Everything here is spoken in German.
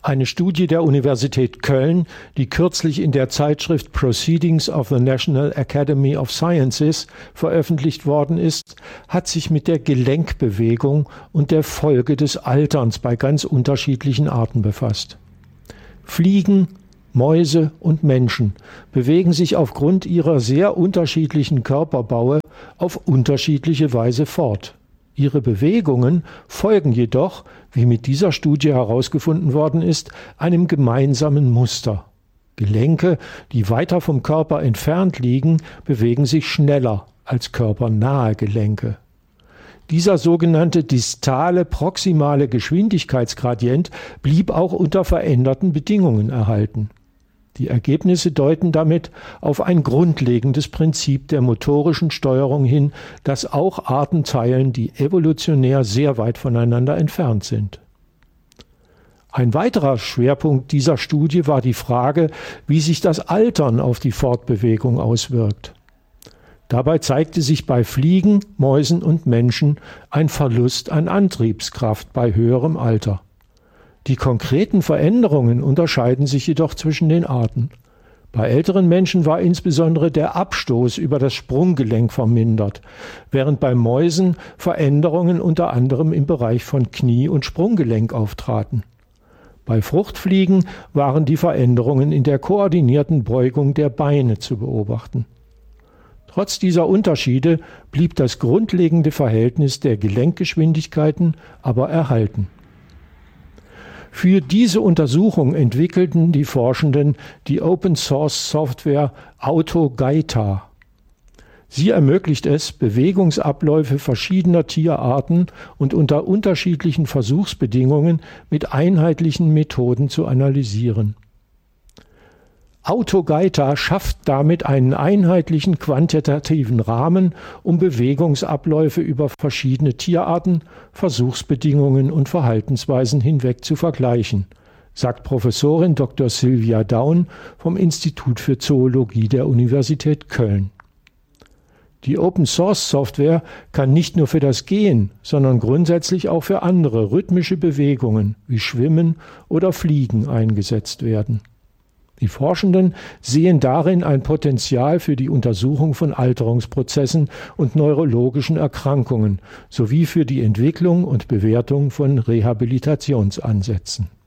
Eine Studie der Universität Köln, die kürzlich in der Zeitschrift Proceedings of the National Academy of Sciences veröffentlicht worden ist, hat sich mit der Gelenkbewegung und der Folge des Alterns bei ganz unterschiedlichen Arten befasst. Fliegen, Mäuse und Menschen bewegen sich aufgrund ihrer sehr unterschiedlichen Körperbaue auf unterschiedliche Weise fort. Ihre Bewegungen folgen jedoch, wie mit dieser Studie herausgefunden worden ist, einem gemeinsamen Muster. Gelenke, die weiter vom Körper entfernt liegen, bewegen sich schneller als körpernahe Gelenke. Dieser sogenannte distale proximale Geschwindigkeitsgradient blieb auch unter veränderten Bedingungen erhalten. Die Ergebnisse deuten damit auf ein grundlegendes Prinzip der motorischen Steuerung hin, das auch Arten teilen, die evolutionär sehr weit voneinander entfernt sind. Ein weiterer Schwerpunkt dieser Studie war die Frage, wie sich das Altern auf die Fortbewegung auswirkt. Dabei zeigte sich bei Fliegen, Mäusen und Menschen ein Verlust an Antriebskraft bei höherem Alter. Die konkreten Veränderungen unterscheiden sich jedoch zwischen den Arten. Bei älteren Menschen war insbesondere der Abstoß über das Sprunggelenk vermindert, während bei Mäusen Veränderungen unter anderem im Bereich von Knie- und Sprunggelenk auftraten. Bei Fruchtfliegen waren die Veränderungen in der koordinierten Beugung der Beine zu beobachten. Trotz dieser Unterschiede blieb das grundlegende Verhältnis der Gelenkgeschwindigkeiten aber erhalten. Für diese Untersuchung entwickelten die Forschenden die Open-Source-Software AutoGaita. Sie ermöglicht es, Bewegungsabläufe verschiedener Tierarten und unter unterschiedlichen Versuchsbedingungen mit einheitlichen Methoden zu analysieren. AutoGaita schafft damit einen einheitlichen quantitativen Rahmen, um Bewegungsabläufe über verschiedene Tierarten, Versuchsbedingungen und Verhaltensweisen hinweg zu vergleichen, sagt Professorin Dr. Sylvia Daun vom Institut für Zoologie der Universität Köln. Die Open-Source-Software kann nicht nur für das Gehen, sondern grundsätzlich auch für andere rhythmische Bewegungen wie Schwimmen oder Fliegen eingesetzt werden. Die Forschenden sehen darin ein Potenzial für die Untersuchung von Alterungsprozessen und neurologischen Erkrankungen sowie für die Entwicklung und Bewertung von Rehabilitationsansätzen.